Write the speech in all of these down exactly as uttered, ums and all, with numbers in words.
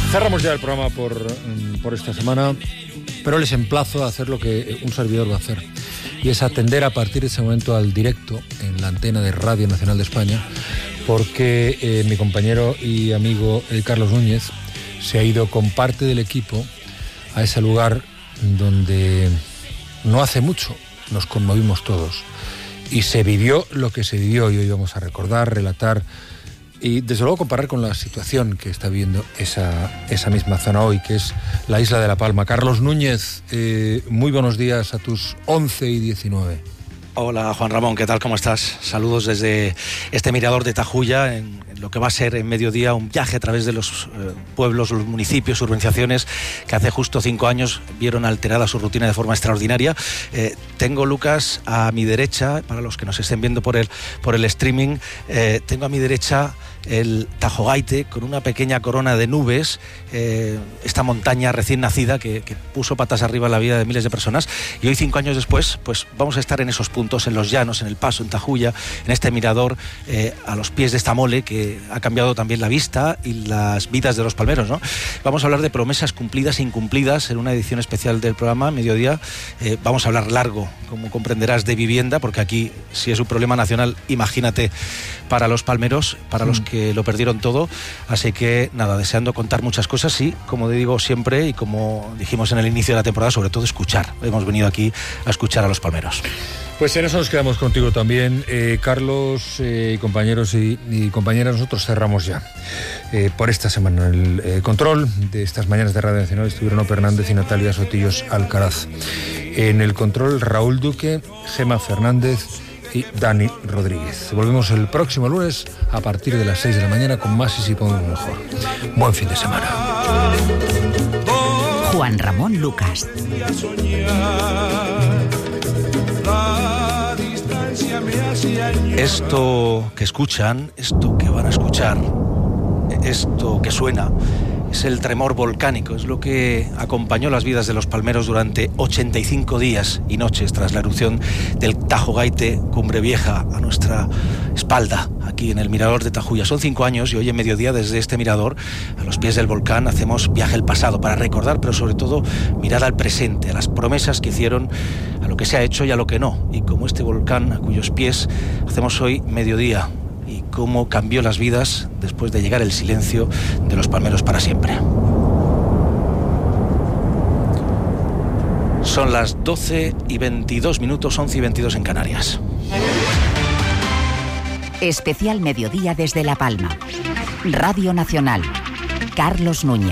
Cerramos ya el programa por, por esta semana, pero les emplazo a hacer lo que un servidor va a hacer, y es atender a partir de ese momento al directo en la antena de Radio Nacional de España, porque eh, mi compañero y amigo eh, Carlos Núñez se ha ido con parte del equipo a ese lugar donde no hace mucho nos conmovimos todos y se vivió lo que se vivió, y hoy vamos a recordar, relatar y desde luego comparar con la situación que está viviendo esa, esa misma zona hoy, que es la isla de La Palma. Carlos Núñez, eh, muy buenos días a tus once y diecinueve. Hola Juan Ramón, ¿qué tal? ¿Cómo estás? Saludos desde este mirador de Tajuya, en, en lo que va a ser en mediodía un viaje a través de los eh, pueblos, los municipios, urbanizaciones que hace justo cinco años vieron alterada su rutina de forma extraordinaria. Eh, tengo, Lucas, a mi derecha, para los que nos estén viendo por el, por el streaming, eh, tengo a mi derecha el Tajogaite con una pequeña corona de nubes, eh, esta montaña recién nacida que, que puso patas arriba en la vida de miles de personas, y hoy, cinco años después, pues vamos a estar en esos puntos, en los llanos, en el paso, en Tajuya, en este mirador, eh, a los pies de esta mole que ha cambiado también la vista y las vidas de los palmeros, ¿no? Vamos a hablar de promesas cumplidas e incumplidas en una edición especial del programa Mediodía. Eh, vamos a hablar largo, como comprenderás, de vivienda, porque aquí, si es un problema nacional, imagínate para los palmeros, para los que lo perdieron todo. Así que nada, deseando contar muchas cosas y, como digo siempre y como dijimos en el inicio de la temporada, sobre todo escuchar. Hemos venido aquí a escuchar a los palmeros. Pues en eso nos quedamos contigo también, eh, Carlos, eh, compañeros y, y compañeras. Nosotros cerramos ya eh, por esta semana el eh, control de estas mañanas de Radio Nacional. Estuvieron Ope Hernández y Natalia Sotillos Alcaraz. En el control, Raúl Duque, Gema Fernández y Dani Rodríguez. Volvemos el próximo lunes a partir de las seis de la mañana con más y si podemos mejor. Buen fin de semana. Juan Ramón Lucas. Esto que escuchan, esto que van a escuchar, esto que suena, es el tremor volcánico, es lo que acompañó las vidas de los palmeros durante ochenta y cinco días y noches tras la erupción del Tajogaite, Cumbre Vieja, a nuestra espalda, aquí en el mirador de Tajuya. Son cinco años y hoy en mediodía, desde este mirador, a los pies del volcán, hacemos viaje al pasado para recordar, pero sobre todo mirar al presente, a las promesas que hicieron, a lo que se ha hecho y a lo que no. Y como este volcán, a cuyos pies hacemos hoy mediodía, y cómo cambió las vidas después de llegar el silencio de los palmeros para siempre. Son las doce y veintidós minutos, once y veintidós en Canarias. Especial Mediodía desde La Palma. Radio Nacional. Carlos Núñez.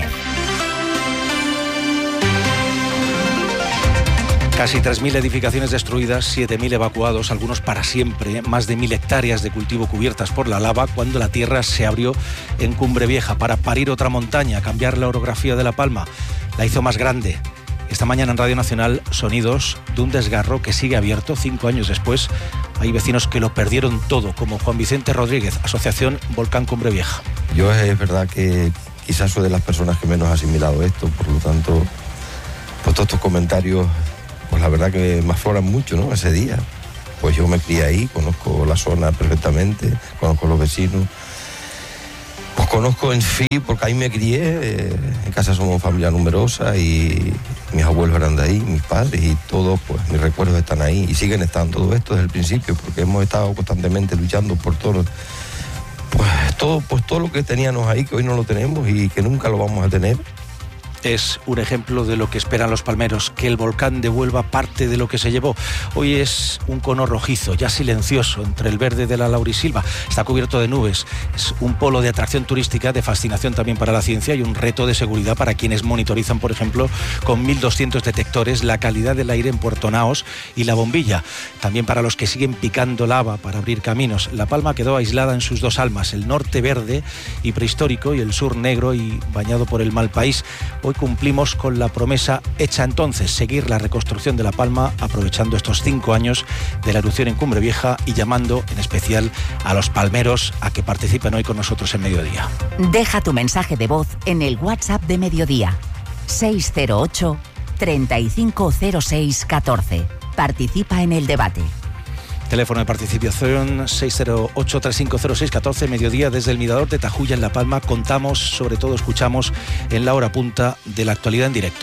Casi tres mil edificaciones destruidas, siete mil evacuados, algunos para siempre, más de mil hectáreas de cultivo cubiertas por la lava cuando la tierra se abrió en Cumbre Vieja para parir otra montaña, cambiar la orografía de La Palma. La hizo más grande. Esta mañana en Radio Nacional, sonidos de un desgarro que sigue abierto cinco años después. Hay vecinos que lo perdieron todo, como Juan Vicente Rodríguez, Asociación Volcán Cumbre Vieja. Yo es verdad que quizás soy de las personas que menos ha asimilado esto, por lo tanto, pues todos estos comentarios, pues la verdad que me afloran mucho, ¿no? Ese día. Pues yo me crié ahí, conozco la zona perfectamente, conozco los vecinos. Pues conozco en fin, porque ahí me crié, eh, en casa somos familia numerosa y mis abuelos eran de ahí, mis padres y todos, pues mis recuerdos están ahí y siguen estando, todo esto desde el principio, porque hemos estado constantemente luchando por todo, pues todo, pues todo lo que teníamos ahí, que hoy no lo tenemos y que nunca lo vamos a tener. Es un ejemplo de lo que esperan los palmeros, que el volcán devuelva parte de lo que se llevó. Hoy es un cono rojizo, ya silencioso, entre el verde de la laurisilva. Está cubierto de nubes. Es un polo de atracción turística, de fascinación también para la ciencia y un reto de seguridad para quienes monitorizan, por ejemplo, con mil doscientos detectores, la calidad del aire en Puerto Naos y La Bombilla. También para los que siguen picando lava para abrir caminos. La Palma quedó aislada en sus dos almas, el norte verde y prehistórico y el sur negro y bañado por el mal país. Hoy cumplimos con la promesa hecha entonces, seguir la reconstrucción de La Palma, aprovechando estos cinco años de la erupción en Cumbre Vieja y llamando en especial a los palmeros a que participen hoy con nosotros en Mediodía. Deja tu mensaje de voz en el WhatsApp de Mediodía, seis cero ocho, treinta y cinco cero seis, catorce. Participa en el debate. Teléfono de participación seis cero ocho, tres cinco cero, seis uno cuatro, mediodía desde el Mirador de Tajuya en La Palma. Contamos, sobre todo escuchamos en la hora punta de la actualidad en directo.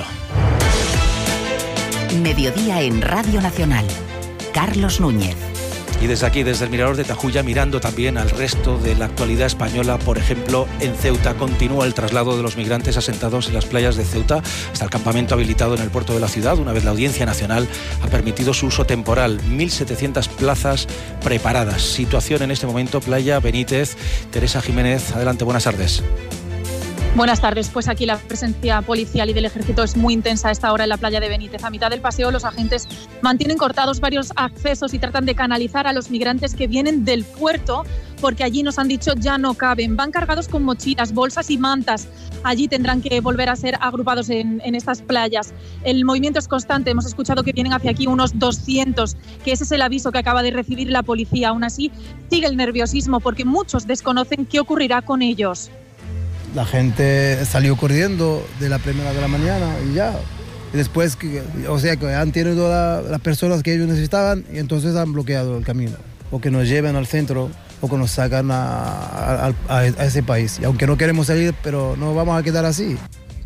Mediodía en Radio Nacional. Carlos Núñez. Y desde aquí, desde el Mirador de Tajuya, mirando también al resto de la actualidad española, por ejemplo, en Ceuta continúa el traslado de los migrantes asentados en las playas de Ceuta hasta el campamento habilitado en el puerto de la ciudad, una vez la Audiencia Nacional ha permitido su uso temporal. mil setecientas plazas preparadas. Situación en este momento, Playa Benítez. Teresa Jiménez, adelante, buenas tardes. Buenas tardes. Pues aquí la presencia policial y del ejército es muy intensa a esta hora en la playa de Benítez. A mitad del paseo los agentes mantienen cortados varios accesos y tratan de canalizar a los migrantes que vienen del puerto, porque allí nos han dicho ya no caben. Van cargados con mochilas, bolsas y mantas. Allí tendrán que volver a ser agrupados en, en estas playas. El movimiento es constante. Hemos escuchado que vienen hacia aquí unos doscientos, que ese es el aviso que acaba de recibir la policía. Aún así, sigue el nerviosismo porque muchos desconocen qué ocurrirá con ellos. La gente salió corriendo de la primera de la mañana y ya. Y después, o sea, que han tenido la, las personas que ellos necesitaban y entonces han bloqueado el camino. O que nos lleven al centro o que nos sacan a, a, a, a ese país. Y aunque no queremos salir, pero no vamos a quedar así.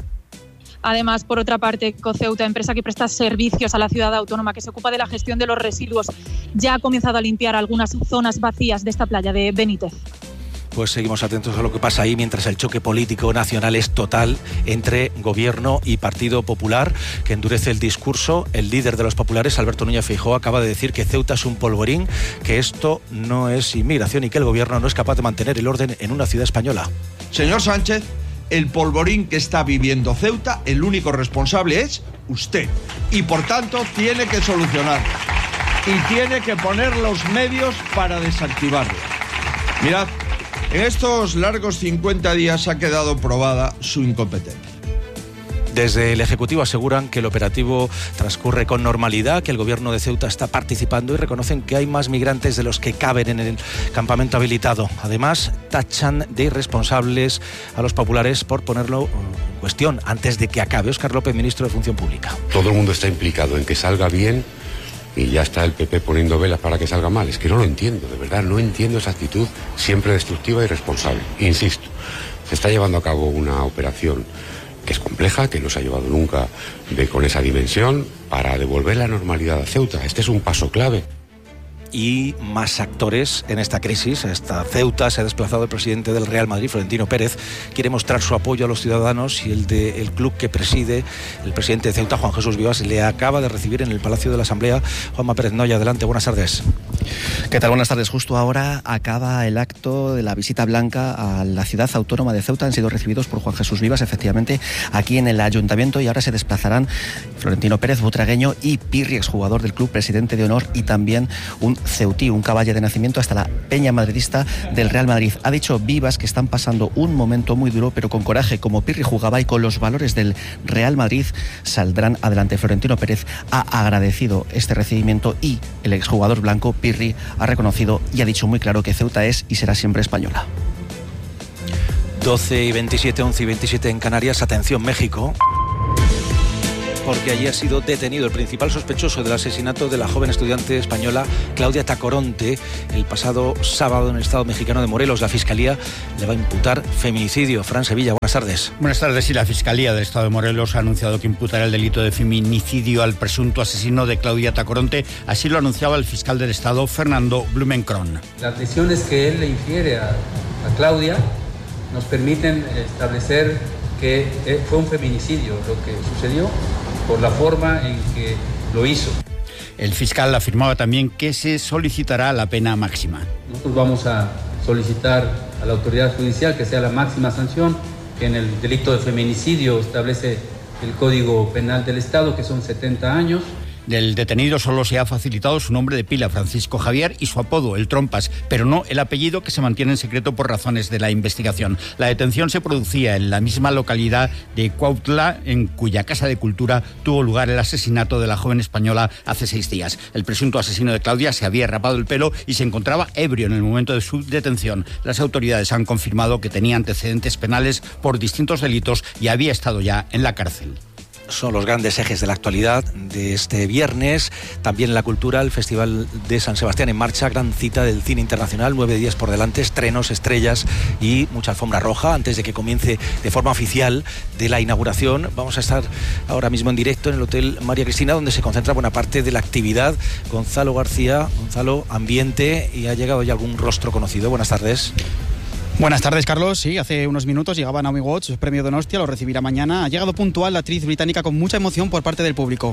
Además, por otra parte, Ecoceuta, empresa que presta servicios a la ciudad autónoma, que se ocupa de la gestión de los residuos, ya ha comenzado a limpiar algunas zonas vacías de esta playa de Benítez. Pues seguimos atentos a lo que pasa ahí mientras el choque político nacional es total entre Gobierno y Partido Popular, que endurece el discurso. El líder de los populares, Alberto Núñez Feijóo, acaba de decir que Ceuta es un polvorín, que esto no es inmigración y que el Gobierno no es capaz de mantener el orden en una ciudad española. Señor Sánchez, el polvorín que está viviendo Ceuta, el único responsable es usted. Y por tanto tiene que solucionarlo. Y tiene que poner los medios para desactivarlo. Mirad, en estos largos cincuenta días ha quedado probada su incompetencia. Desde el Ejecutivo aseguran que el operativo transcurre con normalidad, que el Gobierno de Ceuta está participando y reconocen que hay más migrantes de los que caben en el campamento habilitado. Además, tachan de irresponsables a los populares por ponerlo en cuestión antes de que acabe. Óscar López, ministro de Función Pública. Todo el mundo está implicado en que salga bien y ya está el P P poniendo velas para que salga mal. Es que no lo entiendo, de verdad, no entiendo esa actitud siempre destructiva y irresponsable. Insisto, se está llevando a cabo una operación que es compleja, que no se ha llevado nunca de, con esa dimensión, para devolver la normalidad a Ceuta. Este es un paso clave. Y más actores en esta crisis. Esta Ceuta se ha desplazado el presidente del Real Madrid, Florentino Pérez. Quiere mostrar su apoyo a los ciudadanos y el del club que preside el presidente de Ceuta, Juan Jesús Vivas, le acaba de recibir en el Palacio de la Asamblea. Juanma Pérez Noya, adelante, buenas tardes. ¿Qué tal? Buenas tardes. Justo ahora acaba el acto de la visita blanca a la ciudad autónoma de Ceuta. Han sido recibidos por Juan Jesús Vivas, efectivamente, aquí en el ayuntamiento, y ahora se desplazarán Florentino Pérez, butragueño, y Pirri, exjugador del club, presidente de honor, y también un ceutí, un caballo de nacimiento, hasta la peña madridista del Real Madrid. Ha dicho Vivas que están pasando un momento muy duro, pero con coraje, como Pirri jugaba y con los valores del Real Madrid, saldrán adelante. Florentino Pérez ha agradecido este recibimiento y el exjugador blanco, Pirri, ha reconocido y ha dicho muy claro que Ceuta es y será siempre española. doce y veintisiete, once y veintisiete en Canarias. Atención, México, porque allí ha sido detenido el principal sospechoso del asesinato de la joven estudiante española Claudia Tacoronte el pasado sábado en el estado mexicano de Morelos. La Fiscalía le va a imputar feminicidio. Fran Sevilla, buenas tardes. Buenas tardes. Y la Fiscalía del estado de Morelos ha anunciado que imputará el delito de feminicidio al presunto asesino de Claudia Tacoronte. Así lo anunciaba el fiscal del estado, Fernando Blumenkron. Las lesiones que él le infiere a, a Claudia nos permiten establecer que fue un feminicidio lo que sucedió, por la forma en que lo hizo. El fiscal afirmaba también que se solicitará la pena máxima. Nosotros vamos a solicitar a la autoridad judicial que sea la máxima sanción, que en el delito de feminicidio establece el Código Penal del Estado, que son setenta años. Del detenido solo se ha facilitado su nombre de pila, Francisco Javier, y su apodo, el Trompas, pero no el apellido, que se mantiene en secreto por razones de la investigación. La detención se producía en la misma localidad de Cuautla, en cuya casa de cultura tuvo lugar el asesinato de la joven española hace seis días. El presunto asesino de Claudia se había rapado el pelo y se encontraba ebrio en el momento de su detención. Las autoridades han confirmado que tenía antecedentes penales por distintos delitos y había estado ya en la cárcel. son los grandes ejes de la actualidad de este viernes. También la cultura, el Festival de San Sebastián en marcha, gran cita del cine internacional, nueve días por delante, estrenos, estrellas y mucha alfombra roja antes de que comience de forma oficial de la inauguración. Vamos a estar ahora mismo en directo en el Hotel María Cristina, donde se concentra buena parte de la actividad. Gonzalo García, Gonzalo, ambiente, y ha llegado ya algún rostro conocido. Buenas tardes. Buenas tardes, Carlos. Sí, hace unos minutos llegaba Naomi Watts, premio Donostia, lo recibirá mañana. Ha llegado puntual la actriz británica con mucha emoción por parte del público.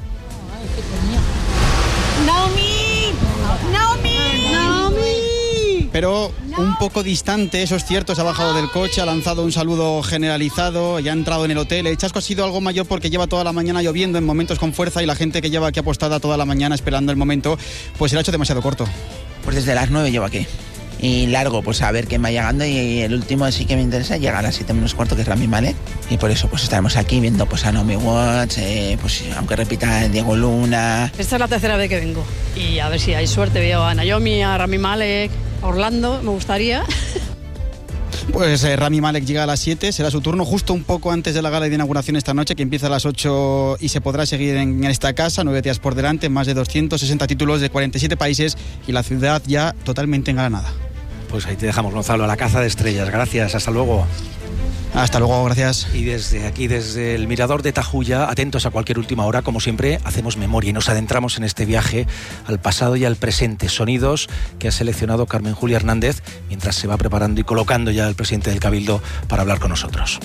¡Naomi! ¡Naomi! ¡Naomi! Pero un poco distante, eso es cierto, se ha bajado del coche, ha lanzado un saludo generalizado, ya ha entrado en el hotel. El chasco ha sido algo mayor porque lleva toda la mañana lloviendo en momentos con fuerza y la gente que lleva aquí apostada toda la mañana esperando el momento, pues se le ha hecho demasiado corto. Pues desde las nueve llevo aquí. Y largo, pues a ver quién va llegando, y el último sí que me interesa llega a las siete menos cuarto, que es Rami Malek, y por eso pues estaremos aquí viendo pues a Naomi Watts, eh, pues aunque repita Diego Luna. Esta es la tercera vez que vengo y a ver si hay suerte, veo a Naomi, a Rami Malek, a Orlando, me gustaría. Pues eh, Rami Malek llega a las siete, será su turno justo un poco antes de la gala de inauguración esta noche, que empieza a las ocho y se podrá seguir en esta casa, nueve días por delante, más de doscientos sesenta títulos de cuarenta y siete países y la ciudad ya totalmente engalanada. Pues ahí te dejamos, Gonzalo, a la caza de estrellas. Gracias, hasta luego. Hasta luego, gracias. Y desde aquí, desde el Mirador de Tajuya, atentos a cualquier última hora, como siempre, hacemos memoria y nos adentramos en este viaje al pasado y al presente. Sonidos que ha seleccionado Carmen Julia Hernández mientras se va preparando y colocando ya el presidente del Cabildo para hablar con nosotros.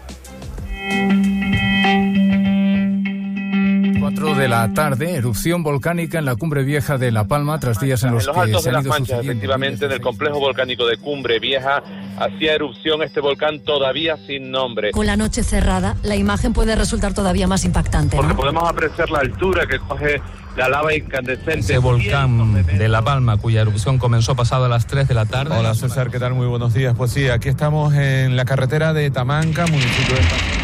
cuatro de la tarde, erupción volcánica en la Cumbre Vieja de La Palma, tras días en los, en los que Altos se de han las ido Manchas, efectivamente, en el complejo volcánico de Cumbre Vieja, hacía erupción este volcán todavía sin nombre. Con la noche cerrada, la imagen puede resultar todavía más impactante, ¿no? Porque podemos apreciar la altura que coge la lava incandescente. Ese volcán de La Palma, cuya erupción comenzó pasado a las tres de la tarde. Hola César, ¿qué tal? Muy buenos días. Pues sí, aquí estamos en la carretera de Tamanca, municipio de...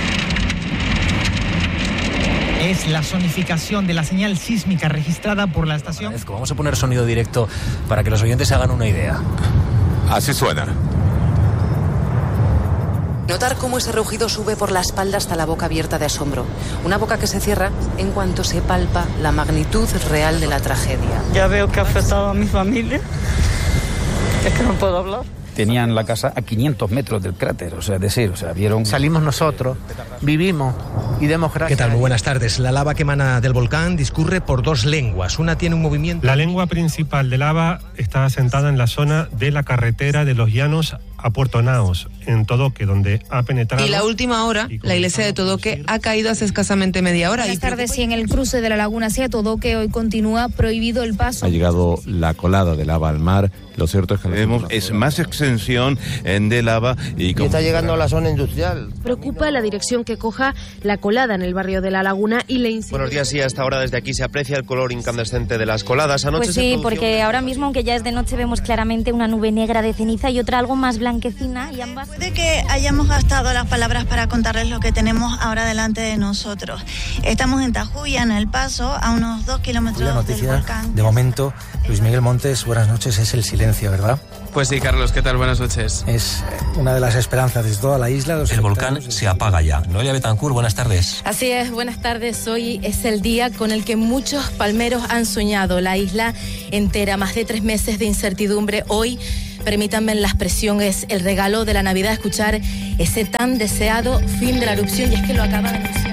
Es la zonificación de la señal sísmica registrada por la estación. Vamos a poner sonido directo para que los oyentes se hagan una idea. Así suena. Notar cómo ese rugido sube por la espalda hasta la boca abierta de asombro. Una boca que se cierra en cuanto se palpa la magnitud real de la tragedia. Ya veo que ha afectado a mi familia. Es que no puedo hablar. Tenían la casa a quinientos metros del cráter, o sea, es decir, o sea, vieron... Salimos nosotros, vivimos y demos gracias. ¿Qué tal? Muy buenas tardes. La lava que emana del volcán discurre por dos lenguas. Una tiene un movimiento... La lengua principal de lava está asentada en la zona de la carretera de los Llanos a Puerto Naos, en Todoque, donde ha penetrado... Y la última hora, la iglesia de Todoque ha caído hace escasamente media hora. Buenas tardes, y en el cruce de la laguna hacia Todoque hoy continúa prohibido el paso. Ha llegado la colada de lava al mar. Lo cierto es que... Vemos, es más extensión de lava y... y está llegando a la zona industrial. Preocupa la dirección que coja la colada en el barrio de La Laguna y le incide... Buenos días, y hasta ahora desde aquí se aprecia el color incandescente de las coladas. Anoche pues sí, porque ahora mismo, aunque ya es de noche, vemos claramente una nube negra de ceniza y otra algo más blanquecina y ambas... Puede que hayamos gastado las palabras para contarles lo que tenemos ahora delante de nosotros. Estamos en Tajuya, en El Paso, a unos dos kilómetros la noticia, del volcán. De momento, Luis Miguel Montes, buenas noches, es el silencio, ¿verdad? Pues sí, Carlos, ¿qué tal? Buenas noches. Es una de las esperanzas de toda la isla. El volcán se apaga ya. Noelia Betancourt, buenas tardes. Así es, buenas tardes. Hoy es el día con el que muchos palmeros han soñado. La isla entera, más de tres meses de incertidumbre. Hoy, permítanme la expresión, es el regalo de la Navidad, escuchar ese tan deseado fin de la erupción, y es que lo acaba de anunciar.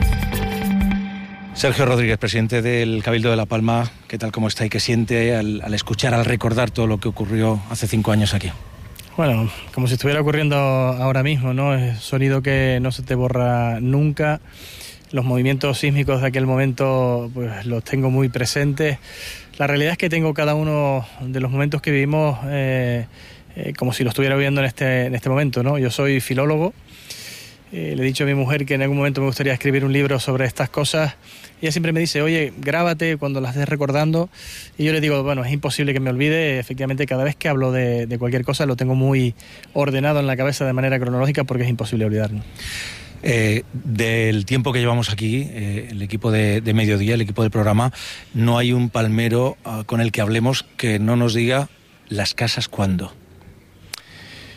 Sergio Rodríguez, presidente del Cabildo de La Palma, ¿qué tal, cómo está y qué siente al, al escuchar, al recordar todo lo que ocurrió hace cinco años aquí? Bueno, como si estuviera ocurriendo ahora mismo, ¿no? Es sonido que no se te borra nunca. Los movimientos sísmicos de aquel momento, pues los tengo muy presentes. La realidad es que tengo cada uno de los momentos que vivimos eh, eh, como si lo estuviera viviendo en este, en este momento, ¿no? Yo soy filólogo. Eh, le he dicho a mi mujer que en algún momento me gustaría escribir un libro sobre estas cosas. Ella siempre me dice, oye, grábate cuando las estés recordando. Y yo le digo, bueno, es imposible que me olvide. Efectivamente, cada vez que hablo de, de cualquier cosa lo tengo muy ordenado en la cabeza de manera cronológica porque es imposible olvidarlo. Eh, del tiempo que llevamos aquí, eh, el equipo de, de Mediodía, el equipo del programa, no hay un palmero uh, con el que hablemos que no nos diga las casas cuándo.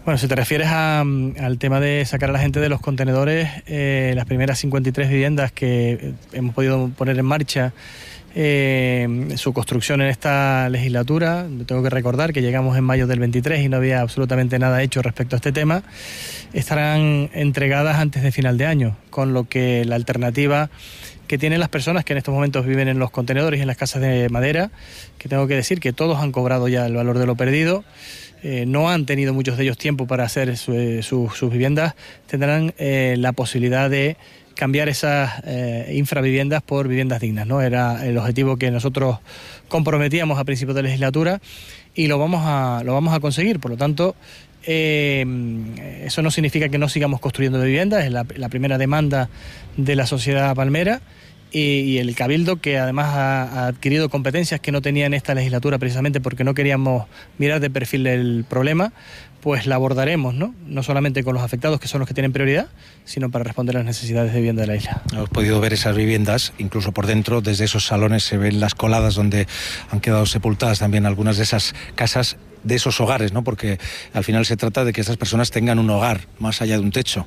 Bueno, si te refieres a, al tema de sacar a la gente de los contenedores, eh, las primeras cincuenta y tres viviendas que hemos podido poner en marcha, eh, su construcción en esta legislatura, tengo que recordar que llegamos en mayo del veintitrés y no había absolutamente nada hecho respecto a este tema, estarán entregadas antes de final de año, con lo que la alternativa que tienen las personas que en estos momentos viven en los contenedores y en las casas de madera, que tengo que decir que todos han cobrado ya el valor de lo perdido, eh, no han tenido muchos de ellos tiempo para hacer su, eh, su, sus viviendas, tendrán eh, la posibilidad de cambiar esas eh, infraviviendas por viviendas dignas, ¿no? Era el objetivo que nosotros comprometíamos a principios de legislatura y lo vamos a, lo vamos a conseguir. Por lo tanto, eh, eso no significa que no sigamos construyendo viviendas, es la, la primera demanda de la sociedad palmera. Y el Cabildo, que además ha adquirido competencias que no tenía en esta legislatura precisamente porque no queríamos mirar de perfil el problema, pues la abordaremos, ¿no? No solamente con los afectados, que son los que tienen prioridad, sino para responder a las necesidades de vivienda de la isla. Hemos podido ver esas viviendas, incluso por dentro, desde esos salones se ven las coladas donde han quedado sepultadas también algunas de esas casas, de esos hogares, ¿no? Porque al final se trata de que esas personas tengan un hogar más allá de un techo.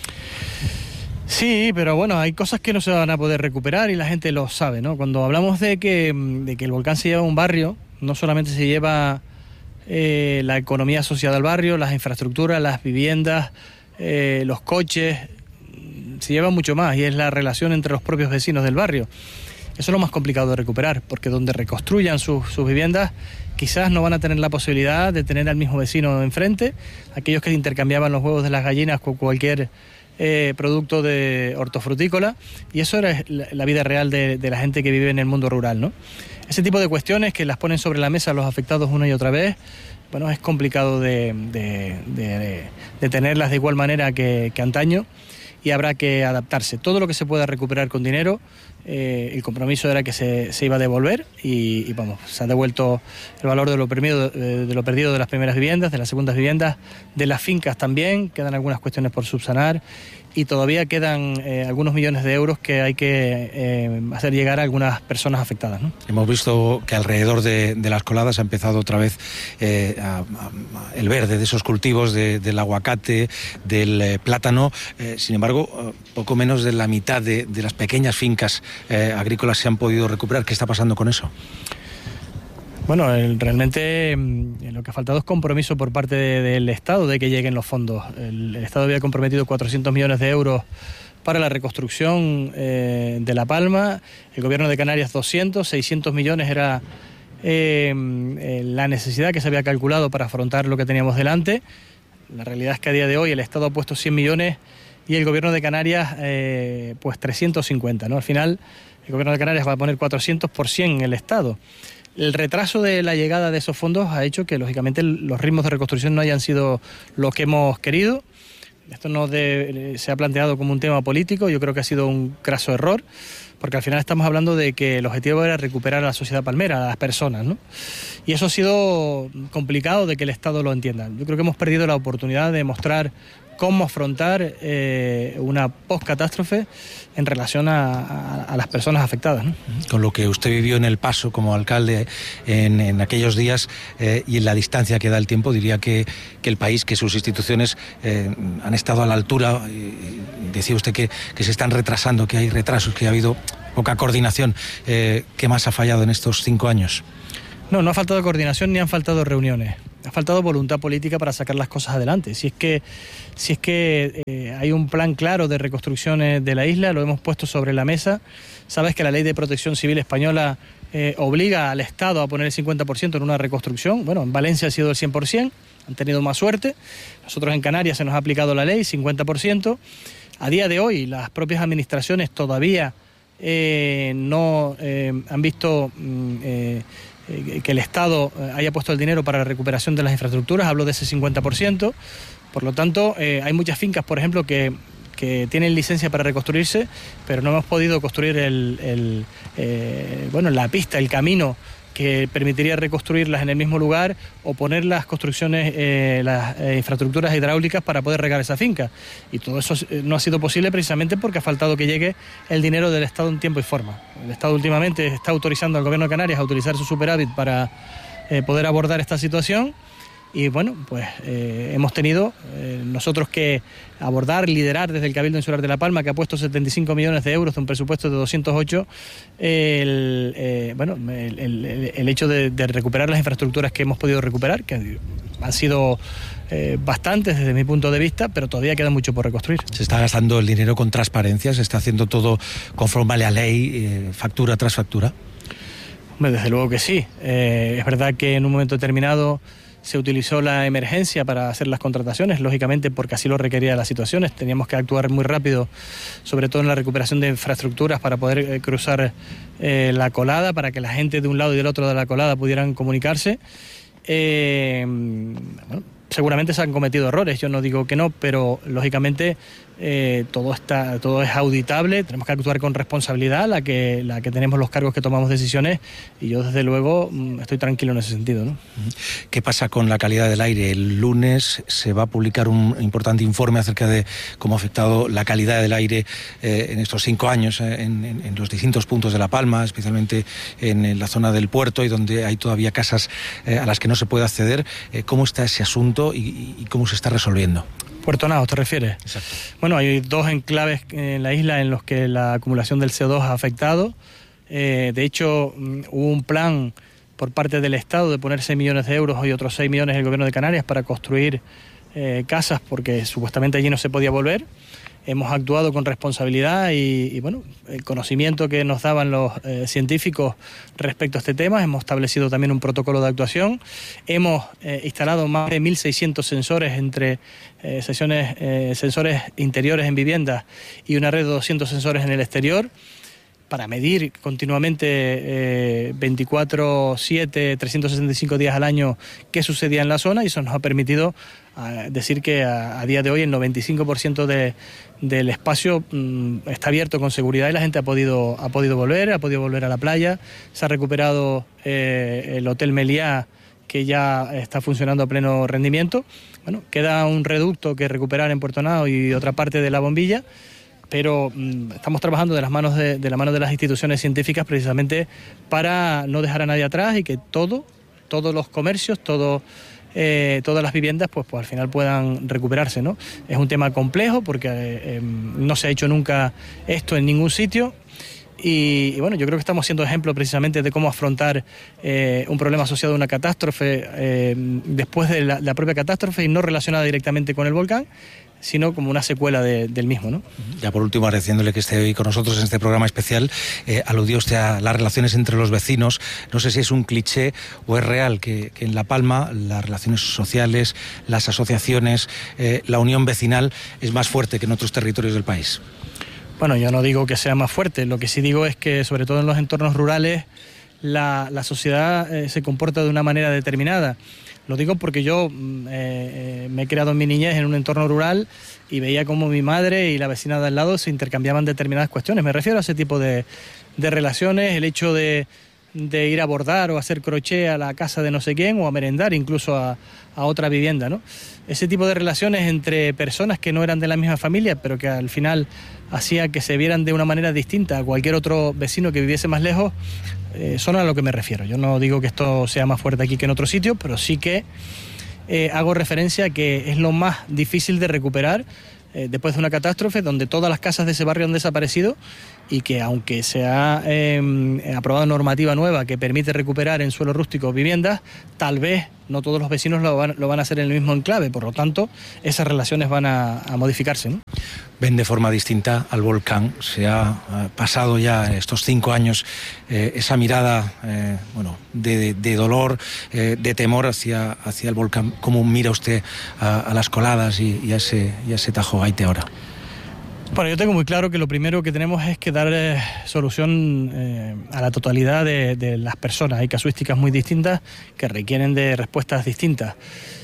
Sí, pero bueno, hay cosas que no se van a poder recuperar y la gente lo sabe, ¿no? Cuando hablamos de que, de que el volcán se lleva un barrio, no solamente se lleva eh, la economía asociada al barrio, las infraestructuras, las viviendas, eh, los coches, se lleva mucho más y es la relación entre los propios vecinos del barrio. Eso es lo más complicado de recuperar, porque donde reconstruyan sus, sus viviendas quizás no van a tener la posibilidad de tener al mismo vecino enfrente, aquellos que intercambiaban los huevos de las gallinas con cualquier Eh, producto de hortofrutícola, y eso era la, la vida real de, de la gente que vive en el mundo rural, ¿no? Ese tipo de cuestiones que las ponen sobre la mesa los afectados una y otra vez, bueno, es complicado de, de, de, de tenerlas de igual manera que, que antaño, y habrá que adaptarse. Todo lo que se pueda recuperar con dinero, eh, el compromiso era que se, se iba a devolver y, y vamos, se ha devuelto el valor de lo, perdido, de, de lo perdido de las primeras viviendas, de las segundas viviendas, de las fincas también, quedan algunas cuestiones por subsanar y todavía quedan eh, algunos millones de euros que hay que eh, hacer llegar a algunas personas afectadas, ¿no? Hemos visto que alrededor de, de las coladas ha empezado otra vez eh, a, a, el verde de esos cultivos, de, del aguacate, del eh, plátano. Eh, sin embargo, eh, poco menos de la mitad de, de las pequeñas fincas eh, agrícolas se han podido recuperar. ¿Qué está pasando con eso? Bueno, el, realmente eh, lo que ha faltado es compromiso por parte de, del Estado de que lleguen los fondos. El, el Estado había comprometido cuatrocientos millones de euros para la reconstrucción eh, de La Palma, el Gobierno de Canarias doscientos, seiscientos millones era eh, eh, la necesidad que se había calculado para afrontar lo que teníamos delante. La realidad es que a día de hoy el Estado ha puesto cien millones y el Gobierno de Canarias eh, pues trescientos cincuenta, ¿no? Al final el Gobierno de Canarias va a poner cuatrocientos por cien en el Estado. El retraso de la llegada de esos fondos ha hecho que, lógicamente, los ritmos de reconstrucción no hayan sido los que hemos querido. Esto no de, se ha planteado como un tema político, yo creo que ha sido un craso error, porque al final estamos hablando de que el objetivo era recuperar a la sociedad palmera, a las personas, ¿no? Y eso ha sido complicado de que el Estado lo entienda. Yo creo que hemos perdido la oportunidad de mostrar cómo afrontar eh, una post-catástrofe en relación a, a, a las personas afectadas, ¿no? Con lo que usted vivió en El Paso como alcalde en, en aquellos días eh, y en la distancia que da el tiempo, diría que, que el país, que sus instituciones eh, han estado a la altura. Y decía usted que, que se están retrasando, que hay retrasos, que ha habido poca coordinación. Eh, ¿Qué más ha fallado en estos cinco años? No, no ha faltado coordinación ni han faltado reuniones. Ha faltado voluntad política para sacar las cosas adelante. Si es que, si es que eh, hay un plan claro de reconstrucción de la isla, lo hemos puesto sobre la mesa. Sabes que la Ley de Protección Civil española eh, obliga al Estado a poner el cincuenta por ciento en una reconstrucción. Bueno, en Valencia ha sido el cien por ciento, han tenido más suerte. Nosotros en Canarias se nos ha aplicado la ley, cincuenta por ciento. A día de hoy, las propias administraciones todavía eh, no eh, han visto Eh, que el Estado haya puesto el dinero para la recuperación de las infraestructuras, hablo de ese cincuenta por ciento, por lo tanto eh, hay muchas fincas, por ejemplo, que, que tienen licencia para reconstruirse, pero no hemos podido construir el, el, eh, bueno, la pista, el camino que permitiría reconstruirlas en el mismo lugar o poner las construcciones, eh, las eh, infraestructuras hidráulicas para poder regar esa finca. Y todo eso no ha sido posible precisamente porque ha faltado que llegue el dinero del Estado en tiempo y forma. El Estado últimamente está autorizando al Gobierno de Canarias a utilizar su superávit para eh, poder abordar esta situación y bueno, pues eh, hemos tenido eh, nosotros que abordar, liderar desde el Cabildo Insular de La Palma, que ha puesto setenta y cinco millones de euros de un presupuesto de doscientos ocho, el, eh, bueno, el, el, el hecho de, de recuperar las infraestructuras que hemos podido recuperar, que han sido eh, bastantes desde mi punto de vista, pero todavía queda mucho por reconstruir. Se está gastando el dinero con transparencia, se está haciendo todo conforme a la ley, eh, factura tras factura. Hombre, desde luego que sí. Eh, es verdad que en un momento determinado se utilizó la emergencia para hacer las contrataciones, lógicamente porque así lo requería las situaciones. Teníamos que actuar muy rápido, sobre todo en la recuperación de infraestructuras para poder eh, cruzar eh, la colada, para que la gente de un lado y del otro de la colada pudieran comunicarse. Eh, bueno, seguramente se han cometido errores, yo no digo que no, pero lógicamente eh, todo está, todo es auditable, tenemos que actuar con responsabilidad, la que, la que tenemos los cargos que tomamos decisiones, y yo desde luego estoy tranquilo en ese sentido, ¿no? ¿Qué pasa con la calidad del aire? El lunes se va a publicar un importante informe acerca de cómo ha afectado la calidad del aire eh, en estos cinco años eh, en, en, en los distintos puntos de La Palma, especialmente en, en la zona del puerto y donde hay todavía casas eh, a las que no se puede acceder. Eh, ¿Cómo está ese asunto y, y cómo se está resolviendo? Puerto Naos, ¿te refieres? Exacto. Bueno, hay dos enclaves en la isla en los que la acumulación del C O dos ha afectado. Eh, de hecho, hubo un plan por parte del Estado de poner seis millones de euros y otros seis millones el Gobierno de Canarias para construir eh, casas porque supuestamente allí no se podía volver. Hemos actuado con responsabilidad y, y bueno, el conocimiento que nos daban los eh, científicos respecto a este tema. Hemos establecido también un protocolo de actuación. Hemos eh, instalado más de mil seiscientos sensores entre eh, sesiones, eh, sensores interiores en viviendas y una red de doscientos sensores en el exterior, para medir continuamente eh, veinticuatro siete, trescientos sesenta y cinco días al año qué sucedía en la zona, y eso nos ha permitido a decir que a, a día de hoy el noventa y cinco por ciento de, del espacio mm, está abierto con seguridad y la gente ha podido, ha podido volver, ha podido volver a la playa. Se ha recuperado eh, el Hotel Meliá, que ya está funcionando a pleno rendimiento. Bueno, queda un reducto que recuperar en Puerto Naos y otra parte de la bombilla, pero mm, estamos trabajando de las manos de, de la mano de las instituciones científicas precisamente para no dejar a nadie atrás y que todo, todos los comercios, todo Eh, todas las viviendas pues, pues al final puedan recuperarse, ¿no? Es un tema complejo porque eh, eh, no se ha hecho nunca esto en ningún sitio y, y bueno, yo creo que estamos siendo ejemplo precisamente de cómo afrontar eh, un problema asociado a una catástrofe eh, después de la, la propia catástrofe y no relacionada directamente con el volcán, sino como una secuela de, del mismo, ¿no? Ya por último, agradeciéndole que esté hoy con nosotros en este programa especial, eh, aludió usted a las relaciones entre los vecinos. No sé si es un cliché o es real que, que en La Palma las relaciones sociales, las asociaciones, eh, la unión vecinal es más fuerte que en otros territorios del país. Bueno, yo no digo que sea más fuerte, lo que sí digo es que sobre todo en los entornos rurales la, la sociedad eh, se comporta de una manera determinada. Lo digo porque yo eh, me he creado en mi niñez en un entorno rural y veía cómo mi madre y la vecina de al lado se intercambiaban determinadas cuestiones. Me refiero a ese tipo de, de relaciones, el hecho de, de ir a bordar o hacer crochet a la casa de no sé quién o a merendar incluso a, a otra vivienda, ¿no? Ese tipo de relaciones entre personas que no eran de la misma familia, pero que al final hacía que se vieran de una manera distinta a cualquier otro vecino que viviese más lejos, eh, son a lo que me refiero. Yo no digo que esto sea más fuerte aquí que en otro sitio, pero sí que eh, hago referencia a que es lo más difícil de recuperar eh, después de una catástrofe donde todas las casas de ese barrio han desaparecido y que aunque se ha eh, aprobado normativa nueva que permite recuperar en suelo rústico viviendas, tal vez no todos los vecinos lo van, lo van a hacer en el mismo enclave, por lo tanto esas relaciones van a, a modificarse, ¿no? Ven de forma distinta al volcán. Se ha eh, pasado ya estos cinco años eh, esa mirada eh, bueno, de, de dolor, eh, de temor hacia, hacia el volcán. ¿Cómo mira usted a, a las coladas y, y, a ese, y a ese Tajo Gaite ahora? Bueno, yo tengo muy claro que lo primero que tenemos es que dar eh, solución eh, a la totalidad de, de las personas. Hay casuísticas muy distintas que requieren de respuestas distintas.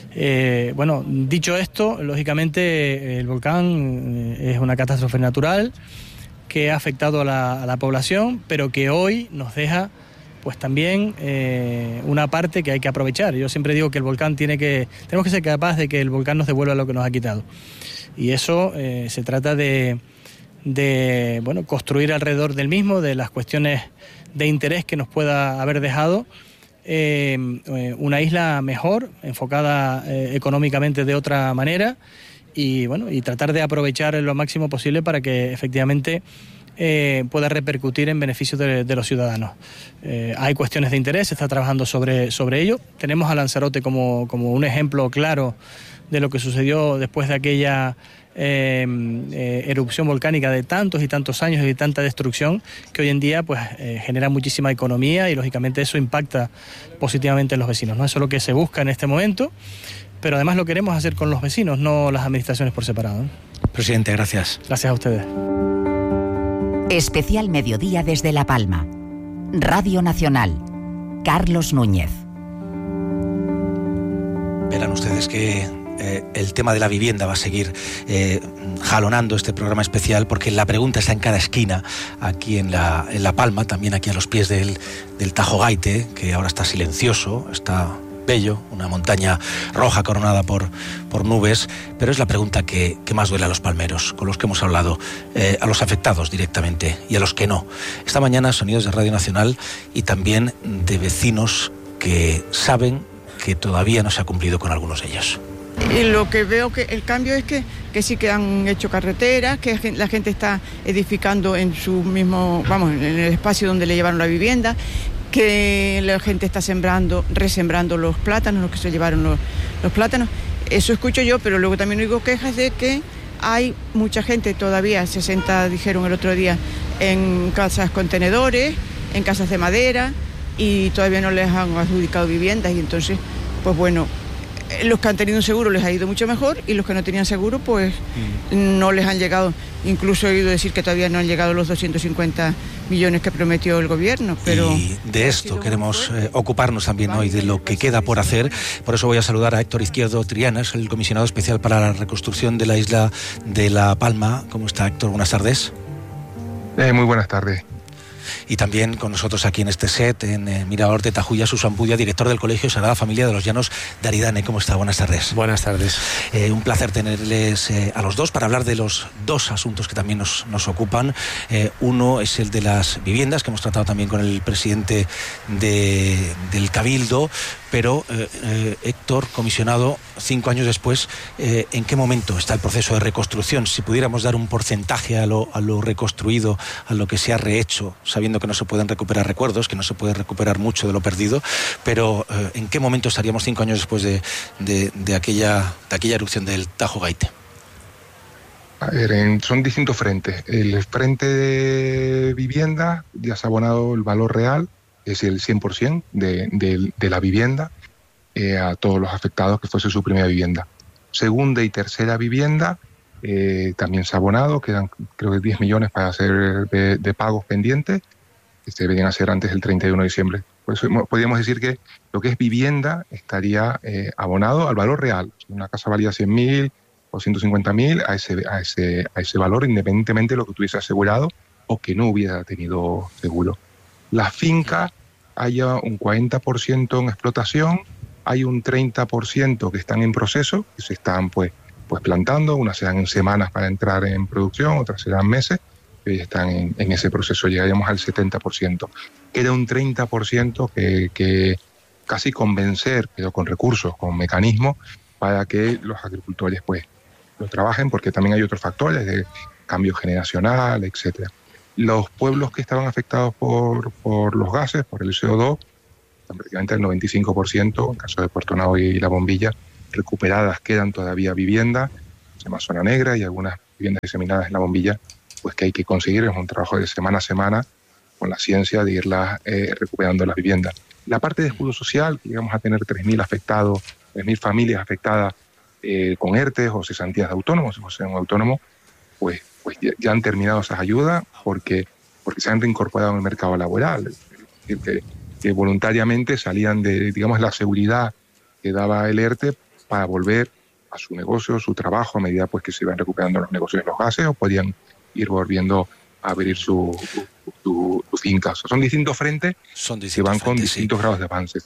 Eh, bueno, dicho esto, lógicamente el volcán es una catástrofe natural que ha afectado a la, a la población, pero que hoy nos deja pues también eh, una parte que hay que aprovechar. Yo siempre digo que el volcán tiene que, tenemos que ser capaces de que el volcán nos devuelva lo que nos ha quitado. Y eso eh, se trata de, de bueno, construir alrededor del mismo, de las cuestiones de interés que nos pueda haber dejado, eh, una isla mejor, enfocada eh, económicamente de otra manera, y bueno, y tratar de aprovechar lo máximo posible para que efectivamente eh, pueda repercutir en beneficio de, de los ciudadanos. Eh, hay cuestiones de interés, se está trabajando sobre, sobre ello. Tenemos a Lanzarote como, como un ejemplo claro de lo que sucedió después de aquella eh, eh, erupción volcánica de tantos y tantos años y de tanta destrucción, que hoy en día pues eh, genera muchísima economía y lógicamente eso impacta positivamente en los vecinos, ¿no? Eso es lo que se busca en este momento, pero además lo queremos hacer con los vecinos, no las administraciones por separado, ¿no? Presidente, gracias. Gracias a ustedes. Especial Mediodía desde La Palma. Radio Nacional. Carlos Núñez. Verán ustedes que eh, el tema de la vivienda va a seguir eh, jalonando este programa especial, porque la pregunta está en cada esquina, aquí en La, en la Palma, también aquí a los pies del, del Tajo Gaite, que ahora está silencioso, está bello, una montaña roja coronada por, por nubes, pero es la pregunta que, que más duele a los palmeros, con los que hemos hablado, eh, a los afectados directamente y a los que no. Esta mañana sonidos de Radio Nacional y también de vecinos que saben que todavía no se ha cumplido con algunos de ellos. Y lo que veo que el cambio es que, que sí que han hecho carreteras, que la gente está edificando en su mismo, vamos, en el espacio donde le llevaron la vivienda, que la gente está sembrando, resembrando los plátanos, los que se llevaron los, los plátanos. Eso escucho yo, pero luego también oigo quejas de que hay mucha gente todavía, sesenta dijeron el otro día, en casas contenedores, en casas de madera, y todavía no les han adjudicado viviendas, y entonces, pues bueno, los que han tenido un seguro les ha ido mucho mejor, y los que no tenían seguro, pues mm. no les han llegado. Incluso he oído decir que todavía no han llegado los doscientos cincuenta millones que prometió el gobierno. Pero y de esto queremos eh, ocuparnos también hoy, de lo que queda por hacer. Por eso voy a saludar a Héctor Izquierdo Trianas, el comisionado especial para la reconstrucción de la isla de La Palma. ¿Cómo está, Héctor? Buenas tardes. Eh, muy buenas tardes. Y también con nosotros aquí en este set, en eh, Mirador de Tajuya, Susan Pudia, director del Colegio Sagrada Familia de los Llanos de Aridane. ¿Cómo está? Buenas tardes. Buenas tardes. Eh, un placer tenerles eh, a los dos para hablar de los dos asuntos que también nos, nos ocupan. Eh, uno es el de las viviendas, que hemos tratado también con el presidente de, del Cabildo, pero eh, eh, Héctor, comisionado, cinco años después, eh, ¿en qué momento está el proceso de reconstrucción? Si pudiéramos dar un porcentaje a lo, a lo reconstruido, a lo que se ha rehecho, sabiendo que no se pueden recuperar recuerdos, que no se puede recuperar mucho de lo perdido, pero eh, ¿en qué momento estaríamos cinco años después de, de, de, aquella, de aquella erupción del Tajo Gaite? A ver, en, son distintos frentes. El frente de vivienda ya se ha abonado el valor real, es decir, el cien por ciento de, de, de la vivienda eh, a todos los afectados que fuese su primera vivienda. Segunda y tercera vivienda eh, también se ha abonado, quedan creo que diez millones para hacer de, de pagos pendientes, que se deberían hacer antes del treinta y uno de diciembre. Por eso podríamos decir que lo que es vivienda estaría eh, abonado al valor real. Si una casa valía cien mil o ciento cincuenta mil, a ese, a, ese, a ese valor, independientemente de lo que tuviese asegurado o que no hubiera tenido seguro. La finca haya un cuarenta por ciento en explotación, hay un treinta por ciento que están en proceso, que se están pues, pues plantando, unas serán en semanas para entrar en producción, otras serán meses, que ya están en, en ese proceso, llegaríamos al setenta por ciento. Queda un treinta por ciento que, que casi convencer, pero con recursos, con mecanismos, para que los agricultores pues lo trabajen, porque también hay otros factores de cambio generacional, etcétera. Los pueblos que estaban afectados por, por los gases, por el C O dos, están prácticamente el noventa y cinco por ciento, en el caso de Puerto Nao y La Bombilla, recuperadas. Quedan todavía viviendas, se llama Zona Negra, y algunas viviendas diseminadas en La Bombilla, pues que hay que conseguir, es un trabajo de semana a semana, con la ciencia de irlas eh, recuperando las viviendas. La parte de escudo social, que llegamos a tener tres mil afectados, tres mil familias afectadas eh, con ERTES o cesantías de autónomos, si fuese un autónomo, pues, pues ya, ya han terminado esas ayudas porque, porque se han reincorporado en el mercado laboral. Es decir, que, que voluntariamente salían de, digamos, la seguridad que daba el ERTE para volver a su negocio, su trabajo, a medida pues que se iban recuperando los negocios de los gases, o podían ir volviendo a abrir su, su, su, su finca. O sea, son distintos frentes son distintos que van frentes, con distintos sí. grados de avances.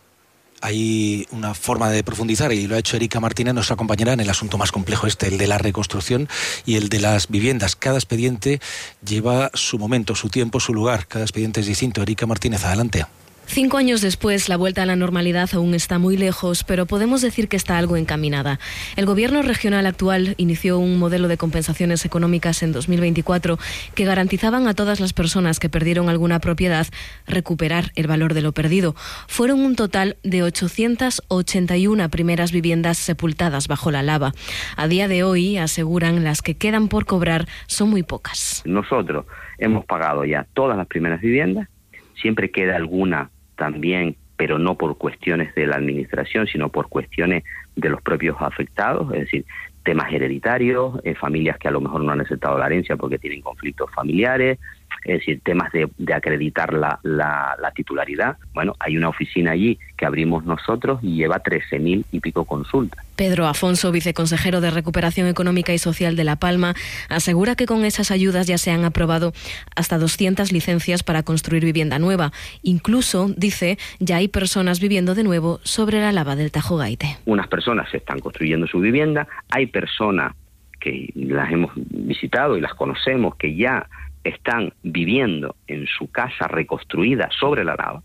Hay una forma de profundizar, y lo ha hecho Erika Martínez, nuestra compañera, en el asunto más complejo este, el de la reconstrucción y el de las viviendas. Cada expediente lleva su momento, su tiempo, su lugar. Cada expediente es distinto. Erika Martínez, adelante. Cinco años después, la vuelta a la normalidad aún está muy lejos, pero podemos decir que está algo encaminada. El gobierno regional actual inició un modelo de compensaciones económicas en dos mil veinticuatro que garantizaban a todas las personas que perdieron alguna propiedad recuperar el valor de lo perdido. Fueron un total de ochocientas ochenta y una primeras viviendas sepultadas bajo la lava. A día de hoy, aseguran, las que quedan por cobrar son muy pocas. Nosotros hemos pagado ya todas las primeras viviendas, siempre queda alguna también, pero no por cuestiones de la administración, sino por cuestiones de los propios afectados, es decir, temas hereditarios, eh, familias que a lo mejor no han aceptado la herencia porque tienen conflictos familiares, es decir, temas de, de acreditar la, la, la titularidad. Bueno, hay una oficina allí que abrimos nosotros y lleva trece mil y pico consultas. Pedro Afonso, viceconsejero de Recuperación Económica y Social de La Palma, asegura que con esas ayudas ya se han aprobado hasta doscientas licencias para construir vivienda nueva. Incluso, dice, ya hay personas viviendo de nuevo sobre la lava del Tajo Gaite. Unas personas se están construyendo su vivienda, hay personas que las hemos visitado y las conocemos que ya están viviendo en su casa reconstruida sobre la lava.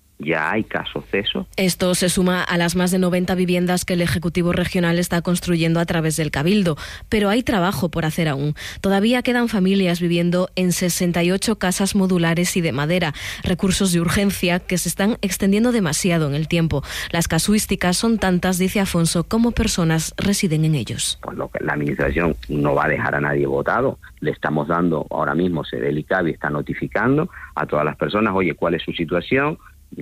Ya hay casos de eso. Esto se suma a las más de noventa viviendas que el Ejecutivo Regional está construyendo a través del Cabildo. Pero hay trabajo por hacer aún. Todavía quedan familias viviendo en sesenta y ocho casas modulares y de madera, recursos de urgencia que se están extendiendo demasiado en el tiempo. Las casuísticas son tantas, dice Afonso, como personas residen en ellos. Pues lo que la Administración no va a dejar a nadie votado. Le estamos dando, ahora mismo se ve el ICABI, está notificando a todas las personas, oye, ¿cuál es su situación?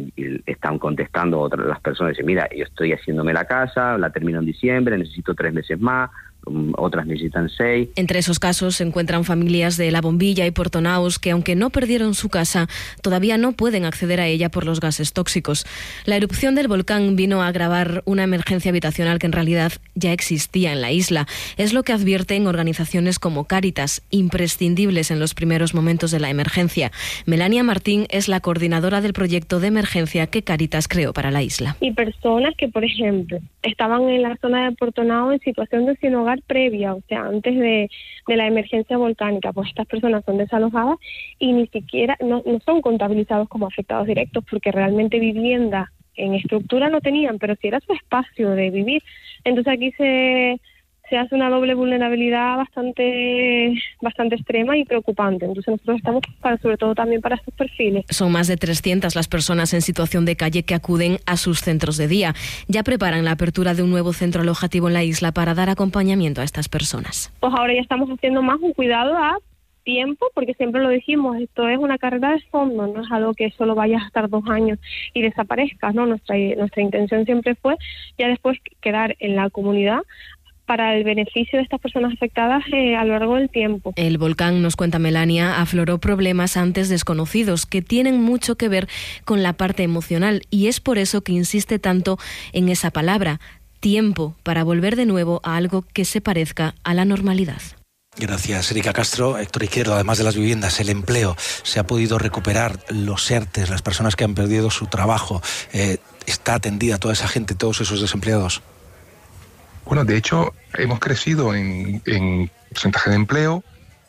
Y están contestando otras las personas, dicen, mira, yo estoy haciéndome la casa, la termino en diciembre, necesito tres meses más, otras necesitan seis. Entre esos casos se encuentran familias de La Bombilla y Portonaos que, aunque no perdieron su casa, todavía no pueden acceder a ella por los gases tóxicos. La erupción del volcán vino a agravar una emergencia habitacional que en realidad ya existía en la isla. Es lo que advierten organizaciones como Cáritas, imprescindibles en los primeros momentos de la emergencia. Melania Martín es la coordinadora del proyecto de emergencia que Cáritas creó para la isla. Y personas que, por ejemplo, estaban en la zona de Portonao en situación de sin hogar previa, o sea, antes de, de la emergencia volcánica, pues estas personas son desalojadas y ni siquiera, no, no son contabilizados como afectados directos, porque realmente vivienda en estructura no tenían, pero sí era su espacio de vivir. Entonces aquí se... se hace una doble vulnerabilidad bastante bastante extrema y preocupante. Entonces nosotros estamos para, sobre todo también para estos perfiles. Son más de trescientas las personas en situación de calle que acuden a sus centros de día. Ya preparan la apertura de un nuevo centro alojativo en la isla para dar acompañamiento a estas personas. Pues ahora ya estamos haciendo más un cuidado a tiempo, porque siempre lo dijimos, esto es una carrera de fondo, no es algo que solo vayas a estar dos años y desaparezcas, ¿no? Nuestra, nuestra intención siempre fue ya después quedar en la comunidad para el beneficio de estas personas afectadas eh, a lo largo del tiempo. El volcán, nos cuenta Melania, afloró problemas antes desconocidos que tienen mucho que ver con la parte emocional, y es por eso que insiste tanto en esa palabra, tiempo, para volver de nuevo a algo que se parezca a la normalidad. Gracias, Erika Castro. Héctor Izquierdo, además de las viviendas, el empleo, ¿se ha podido recuperar? Los ERTES, las personas que han perdido su trabajo, eh, ¿está atendida toda esa gente, todos esos desempleados? Bueno, de hecho, hemos crecido en, en porcentaje de empleo,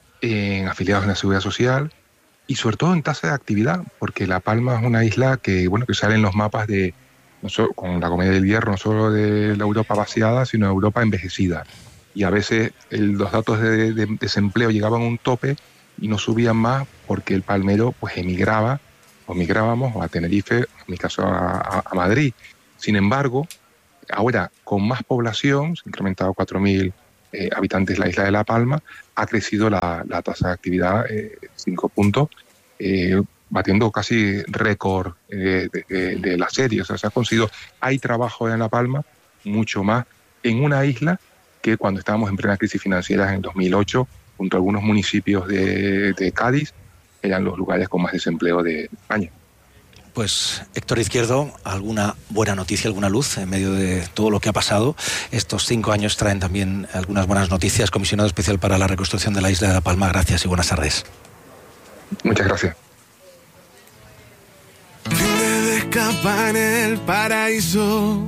en afiliados en la Seguridad Social y sobre todo en tasa de actividad, porque La Palma es una isla que, bueno, que sale en los mapas de, no solo, con la Comedia del Hierro, no solo de la Europa vaciada, sino de Europa envejecida. Y a veces el, los datos de, de desempleo llegaban a un tope y no subían más porque el palmero pues emigraba, o migrábamos a Tenerife, en mi caso a, a, a Madrid. Sin embargo, ahora, con más población, se ha incrementado cuatro mil eh, habitantes la isla de La Palma, ha crecido la, la tasa de actividad eh, cinco puntos, eh, batiendo casi récord eh, de, de, de la serie. O sea, se ha conseguido, hay trabajo en La Palma, mucho más, en una isla que cuando estábamos en plena crisis financiera en dos mil ocho, junto a algunos municipios de, de Cádiz, eran los lugares con más desempleo de España. Pues Héctor Izquierdo, ¿alguna buena noticia, alguna luz en medio de todo lo que ha pasado? Estos cinco años traen también algunas buenas noticias. Comisionado especial para la reconstrucción de la isla de La Palma, gracias y buenas tardes. Muchas gracias. Fin de escapar en el paraíso.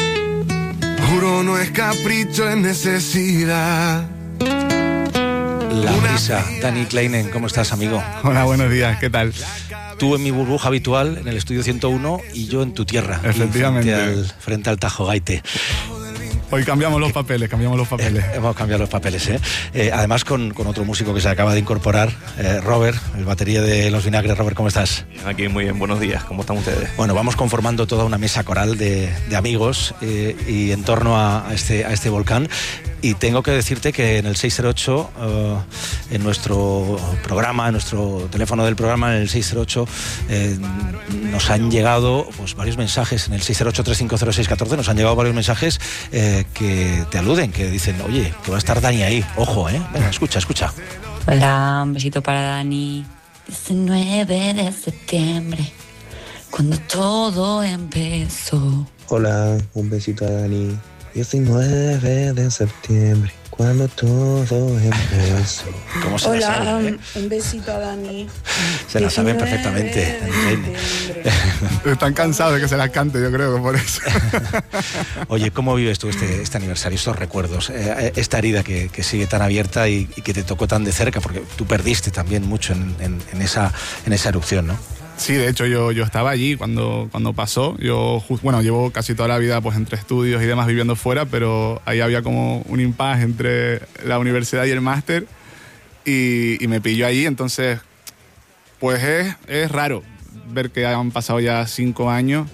Juro no es capricho, es necesidad. La Brisa. Dani Kleinen, ¿cómo estás, amigo? Hola, buenos días, ¿qué tal? Tú en mi burbuja habitual, en el estudio ciento uno, y yo en tu tierra. Efectivamente. Frente al, frente al Tajo Gaite. Hoy cambiamos los papeles, cambiamos los papeles. Eh, hemos cambiado los papeles, ¿eh? eh además con, con otro músico que se acaba de incorporar, eh, Robert, el batería de Los Vinagres. Robert, ¿cómo estás? Aquí muy bien, buenos días, ¿cómo están ustedes? Bueno, vamos conformando toda una mesa coral de, de amigos eh, y en torno a, a, este, a este volcán. Y tengo que decirte que en el seis cero ocho, uh, en nuestro programa, en nuestro teléfono del programa, en el seis cero ocho, eh, nos han llegado pues, varios mensajes, en el seis cero ocho, tres cinco cero, seis uno cuatro, nos han llegado varios mensajes eh, que te aluden, que dicen, oye, que va a estar Dani ahí, ojo, ¿eh? Venga, escucha, escucha. Hola, un besito para Dani. diecinueve de septiembre, cuando todo empezó. Hola, un besito a Dani. diecinueve de septiembre, cuando todo empezó. ¿Cómo se Hola, la sabe, eh? un besito a Dani. Se la saben perfectamente. Están cansados de que se las cante, yo creo que por eso. Oye, ¿cómo vives tú este, este aniversario, estos recuerdos? Eh, esta herida que, que sigue tan abierta y, y que te tocó tan de cerca, porque tú perdiste también mucho en, en, en, esa, en esa erupción, ¿no? Sí, de hecho yo, yo estaba allí cuando, cuando pasó. Yo, bueno, llevo casi toda la vida pues entre estudios y demás viviendo fuera, pero ahí había como un impasse entre la universidad y el máster y, y me pilló allí. Entonces, pues es, es raro ver que han pasado ya cinco años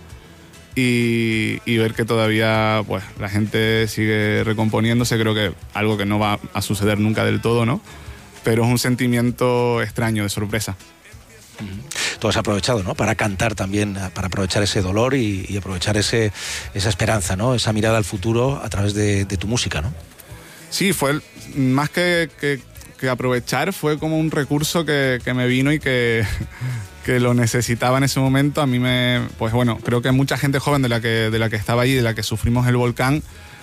y, y ver que todavía pues la gente sigue recomponiéndose. Creo que algo que no va a suceder nunca del todo, ¿no? Pero es un sentimiento extraño, de sorpresa. Tú has aprovechado, ¿no? Para cantar también, para aprovechar ese dolor y, y aprovechar ese, esa esperanza, ¿no? Esa mirada al futuro a través de, de tu música, ¿no? Sí, fue el, más que, que, que aprovechar, fue como un recurso que, que me vino y que, que lo necesitaba en ese momento. A mí me, pues bueno, creo que mucha gente joven de la que, de la que estaba allí, de la que sufrimos el volcán,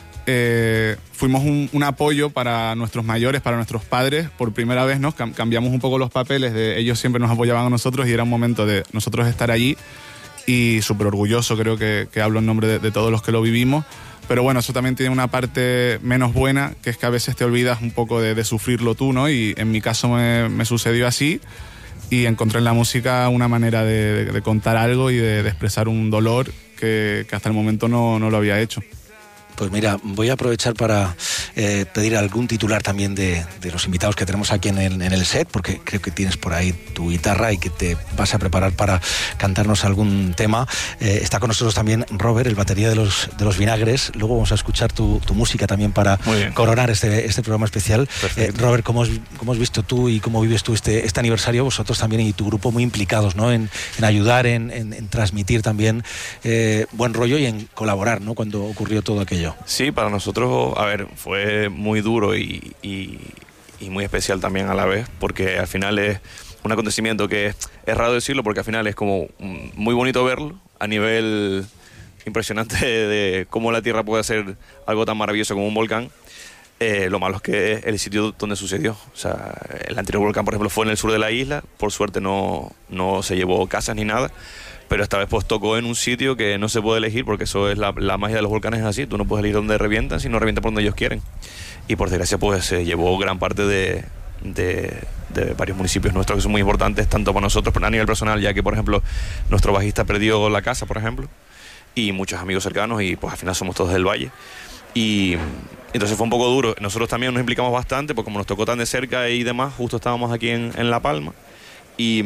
Eh, fuimos un, un apoyo para nuestros mayores, para nuestros padres. Por primera vez nos cam- cambiamos un poco los papeles, de ellos siempre nos apoyaban a nosotros y era un momento de nosotros estar allí y súper orgulloso, creo que, que hablo en nombre de, de todos los que lo vivimos. Pero bueno, eso también tiene una parte menos buena, que es que a veces te olvidas un poco de, de sufrirlo tú, ¿no? Y en mi caso me, me sucedió así y encontré en la música una manera de, de, de contar algo y de, de expresar un dolor que, que hasta el momento no, no lo había hecho. Pues mira, voy a aprovechar para eh, pedir algún titular también de, de los invitados que tenemos aquí en el, en el set, porque creo que tienes por ahí tu guitarra y que te vas a preparar para cantarnos algún tema. Eh, está con nosotros también Robert, el batería de los, de los Vinagres. Luego vamos a escuchar tu, tu música también para coronar este, este programa especial. Eh, Robert, ¿cómo has, ¿cómo has visto tú y cómo vives tú este, este aniversario? Vosotros también y tu grupo muy implicados, ¿no? En, en ayudar, en, en, en transmitir también eh, buen rollo y en colaborar, ¿no? Cuando ocurrió todo aquello. Sí, para nosotros, a ver, fue muy duro y, y, y muy especial también a la vez, porque al final es un acontecimiento que es, es raro decirlo, porque al final es como muy bonito verlo a nivel impresionante de, de cómo la Tierra puede hacer algo tan maravilloso como un volcán. Eh, lo malo es que es el sitio donde sucedió. O sea, el anterior volcán, por ejemplo, fue en el sur de la isla. Por suerte no, no se llevó casas ni nada. Pero esta vez pues tocó en un sitio que no se puede elegir, porque eso es la, la magia de los volcanes, es así. Tú no puedes elegir dónde revientan, sino revientan por donde ellos quieren. Y por desgracia pues se llevó gran parte de, de, de varios municipios nuestros que son muy importantes, tanto para nosotros a nivel personal, ya que por ejemplo nuestro bajista perdió la casa, por ejemplo, y muchos amigos cercanos, y pues al final somos todos del valle. Y entonces fue un poco duro. Nosotros también nos implicamos bastante, porque como nos tocó tan de cerca y demás, justo estábamos aquí en, en La Palma. Y...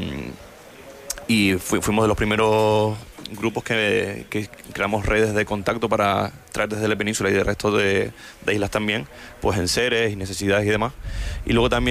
Y fu- fuimos de los primeros grupos que, que creamos redes de contacto para traer desde la península y del resto de, de islas también, pues enseres y necesidades y demás. Y luego también